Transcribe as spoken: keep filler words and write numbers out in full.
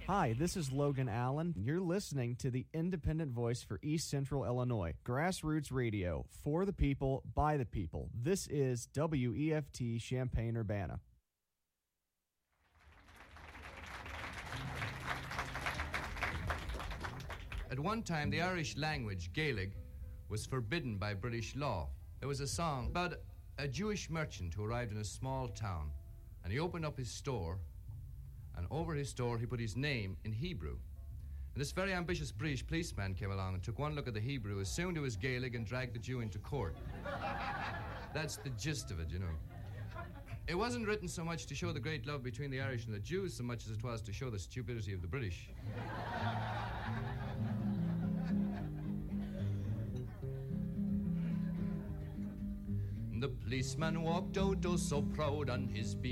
Hi, this is Logan Allen. You're listening to the independent voice for East Central Illinois, Grassroots Radio, for the people, by the people. This is W E F T Champaign-Urbana. At one time, the Irish language, Gaelic, was forbidden by British law. There was a song about a Jewish merchant who arrived in a small town, and he opened up his store, and over his store he put his name in Hebrew. And this very ambitious British policeman came along and took one look at the Hebrew, assumed it was Gaelic, and dragged the Jew into court. That's the gist of it, you know. It wasn't written so much to show the great love between the Irish and the Jews so much as it was to show the stupidity of the British. The policeman walked out, oh so proud on his beat.